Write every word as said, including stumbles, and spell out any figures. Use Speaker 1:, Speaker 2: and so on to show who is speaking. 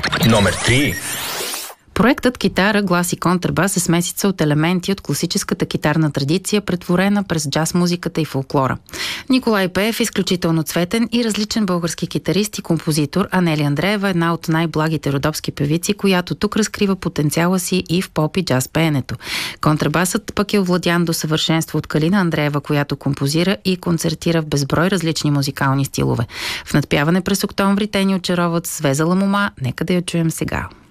Speaker 1: Номер три.
Speaker 2: Проектът Китара, глас и контрабас е смесица от елементи от класическата китарна традиция, претворена през джаз музиката и фолклора. Николай Пеев е изключително цветен и различен български китарист и композитор, а Нели Андреева е една от най-благите родопски певици, която тук разкрива потенциала си и в поп и джаз пеенето. Контрабасът пък е овладян до съвършенство от Калина Андреева, която композира и концертира в безброй различни музикални стилове. В надпяване през октомври те ни очароват с Везела мома, нека да я чуем сега.